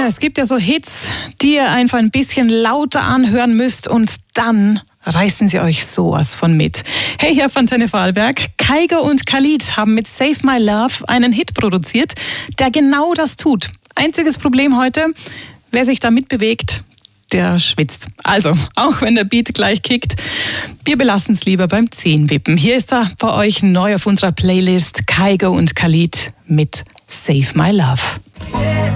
Ja, es gibt ja so Hits, die ihr einfach ein bisschen lauter anhören müsst und dann reißen sie euch sowas von mit. Hey, hier von Antenne Vorarlberg. Kygo und Khalid haben mit Save My Love einen Hit produziert, der genau das tut. Einziges Problem heute, wer sich da mitbewegt, der schwitzt. Also, auch wenn der Beat gleich kickt, wir belassen es lieber beim Zehenwippen. Hier ist er bei euch neu auf unserer Playlist, Kygo und Khalid mit Save My Love.